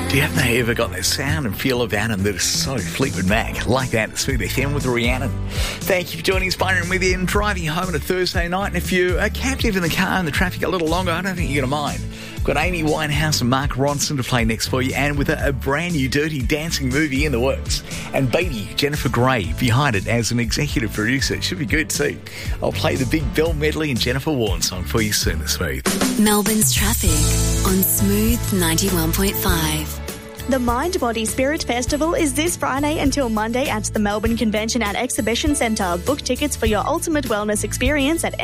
Do you have ever got that sound and feel about him that is so Fleetwood Mac? Like that, Smooth FM with Rhiannon. Thank you for joining us, Byron, with you and driving home on a Thursday night. And if you are captive in the car and the traffic a little longer, I don't think you're going to mind. We've got Amy Winehouse and Mark Ronson to play next for you, and with a brand new Dirty Dancing movie in the works. And Baby, Jennifer Grey, behind it as an executive producer. It should be good too. I'll play the Big Bill medley and Jennifer Warren song for you soon, Smooth. Melbourne's traffic on Smooth 91.5. The Mind, Body, Spirit Festival is this Friday until Monday at the Melbourne Convention and Exhibition Centre. Book tickets for your ultimate wellness experience at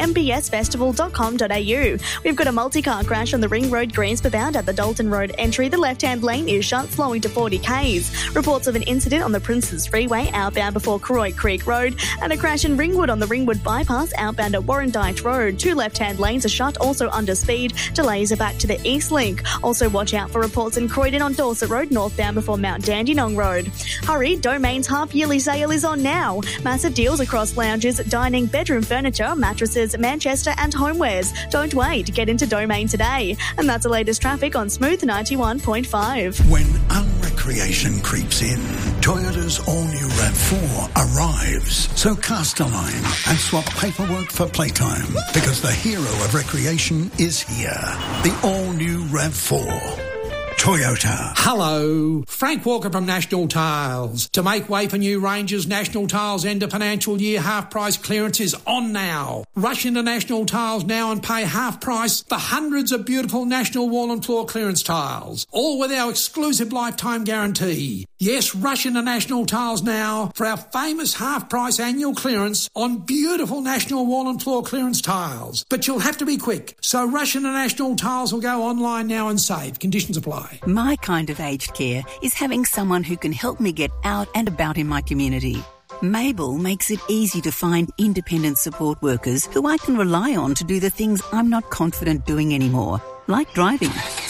mbsfestival.com.au. We've got a multi-car crash on the Ring Road Greensborough bound at the Dalton Road entry. The left-hand lane is shut, slowing to 40 k's. Reports of an incident on the Princes Freeway outbound before Croy Creek Road, and a crash in Ringwood on the Ringwood Bypass outbound at Warrandyte Road. Two left-hand lanes are shut, also under speed. Delays are back to the East Link. Also watch out for reports in Croydon on Dorset Road, northbound before Mount Dandenong Road. Hurry, Domain's half-yearly sale is on now. Massive deals across lounges, dining, bedroom furniture, mattresses, Manchester and homewares. Don't wait, get into Domain today. And that's the latest traffic on Smooth 91.5. When unrecreation creeps in, Toyota's all-new RAV4 arrives. So cast a line and swap paperwork for playtime, because the hero of recreation is here. The all-new RAV4. Toyota. Hello, Frank Walker from National Tiles. To make way for new ranges, National Tiles end of financial year half price clearance is on now. Rush into National Tiles now and pay half price for hundreds of beautiful National wall and floor clearance tiles, all with our exclusive lifetime guarantee. Yes, rush into National Tiles now for our famous half price annual clearance on beautiful National wall and floor clearance tiles. But you'll have to be quick, so rush into National Tiles or go online now and save. Conditions apply. My kind of aged care is having someone who can help me get out and about in my community. Mabel makes it easy to find independent support workers who I can rely on to do the things I'm not confident doing anymore, like driving.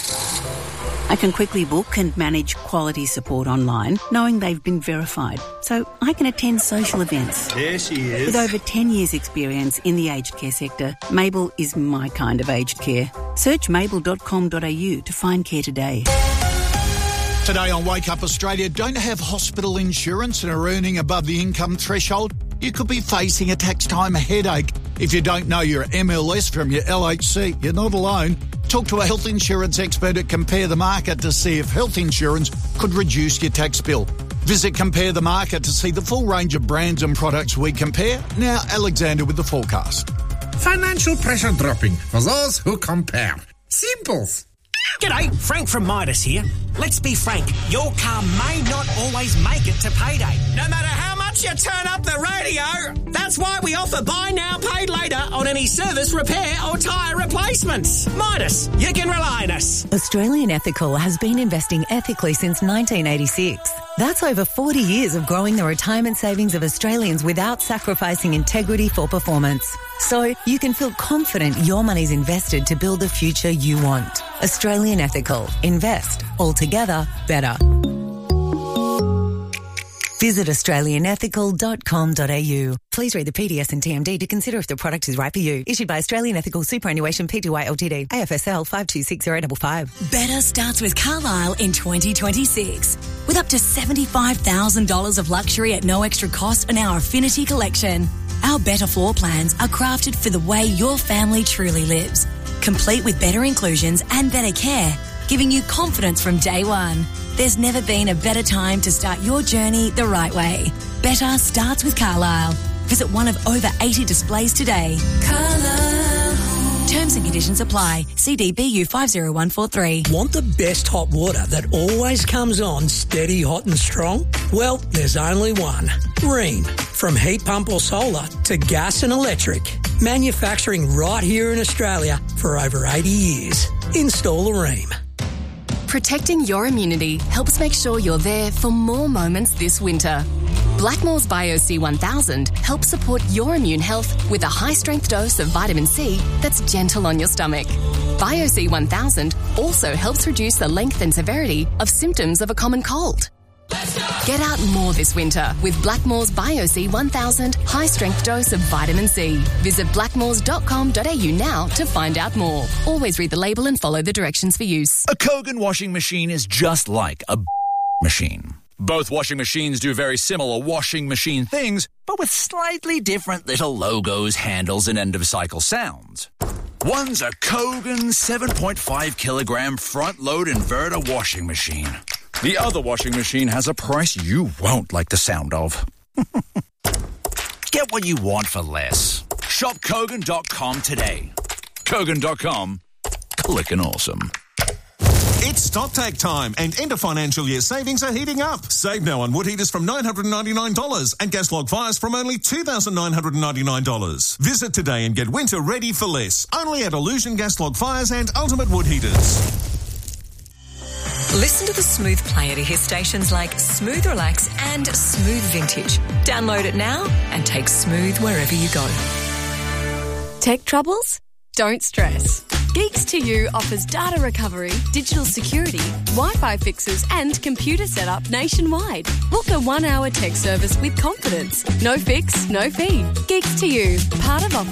I can quickly book and manage quality support online, knowing they've been verified, so I can attend social events. There she is. With over 10 years' experience in the aged care sector, Mabel is my kind of aged care. Search mabel.com.au to find care today. Today on Wake Up Australia, don't have hospital insurance and are earning above the income threshold? You could be facing a tax time headache. If you don't know your MLS from your LHC, you're not alone. Talk to a health insurance expert at Compare the Market to see if health insurance could reduce your tax bill. Visit Compare the Market to see the full range of brands and products we compare. Now, Alexander with the forecast. Financial pressure dropping for those who compare. Simples. G'day, Frank from Midas here. Let's be frank, your car may not always make it to payday. No matter how much you turn up the radio. That's why we offer buy now, pay later on any service, repair or tyre replacements. Midas, you can rely on us. Australian Ethical has been investing ethically since 1986. That's over 40 years of growing the retirement savings of Australians without sacrificing integrity for performance. So you can feel confident your money's invested to build the future you want. Australian Ethical. Invest. Altogether better. Visit australianethical.com.au. Please read the PDS and TMD to consider if the product is right for you. Issued by Australian Ethical Superannuation Pty Ltd. AFSL 526055. Better starts with Carlisle in 2026. With up to $75,000 of luxury at no extra cost on our Affinity collection. Our better floor plans are crafted for the way your family truly lives. Complete with better inclusions and better care, giving you confidence from day one. There's never been a better time to start your journey the right way. Better starts with Carlisle. Visit one of over 80 displays today. Carlisle. Terms and conditions apply. CDBU 50143. Want the best hot water that always comes on steady, hot and strong? Well, there's only one. Rheem. From heat pump or solar to gas and electric. Manufacturing right here in Australia for over 80 years. Install a Rheem. Protecting your immunity helps make sure you're there for more moments this winter. Blackmore's BioC 1000 helps support your immune health with a high-strength dose of vitamin C that's gentle on your stomach. BioC 1000 also helps reduce the length and severity of symptoms of a common cold. Get out more this winter with Blackmore's BioC 1000 high-strength dose of vitamin C. Visit blackmores.com.au now to find out more. Always read the label and follow the directions for use. A Kogan washing machine is just like a machine. Both washing machines do very similar washing machine things, but with slightly different little logos, handles, and end-of-cycle sounds. One's a Kogan 7.5 kilogram front-load inverter washing machine. The other washing machine has a price you won't like the sound of. Get what you want for less. Shop Kogan.com today. Kogan.com. Clickin' awesome. It's StockTake time, and end of financial year savings are heating up. Save now on wood heaters from $999 and gas log fires from only $2,999. Visit today and get winter ready for less. Only at Illusion Gas Log Fires and Ultimate Wood Heaters. Listen to the Smooth Player to hear stations like Smooth Relax and Smooth Vintage. Download it now and take Smooth wherever you go. Tech troubles? Don't stress. Geeks to You offers data recovery, digital security, Wi-Fi fixes and computer setup nationwide. Book a 1-hour tech service with confidence. No fix, no fee. Geeks to You, part of Office